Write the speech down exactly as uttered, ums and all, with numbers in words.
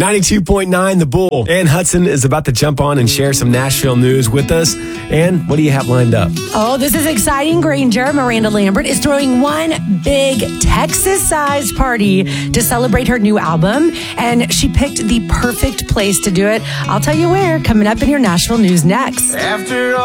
ninety-two point nine The Bull. Ann Hudson is about to jump on and share some Nashville news with us. Ann, what do you have lined up? Oh, this is exciting, Granger. Miranda Lambert is throwing one big Texas-sized party to celebrate her new album, and she picked the perfect place to do it. I'll tell you where, coming up in your Nashville news next. After all